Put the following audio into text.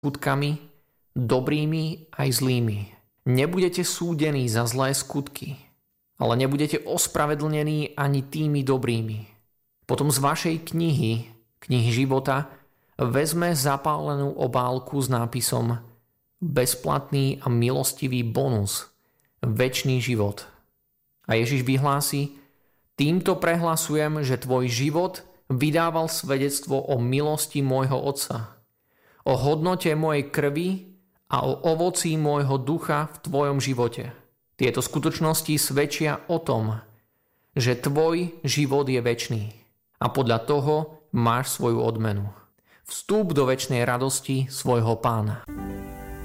skutkami, dobrými aj zlými. Nebudete súdení za zlé skutky, ale nebudete ospravedlnení ani tými dobrými. Potom z vašej knihy života, vezme zapálenú obálku s nápisom bezplatný a milostivý bonus, večný život. A Ježiš vyhlási: týmto prehlasujem, že tvoj život vydával svedectvo o milosti môjho Otca, o hodnote mojej krvi a o ovocí môjho ducha v tvojom živote. Tieto skutočnosti svedčia o tom, že tvoj život je večný a podľa toho máš svoju odmenu. Vstúp do večnej radosti svojho Pána.